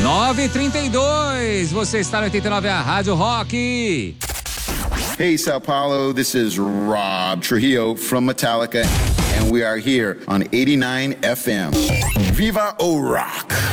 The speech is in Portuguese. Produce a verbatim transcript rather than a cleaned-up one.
nove e trinta e dois. Você está no oitenta e nove, a Rádio Rock. Hey, Sao Paulo, this is Rob Trujillo from Metallica, and we are here on eighty-nine F M. Viva o Rock!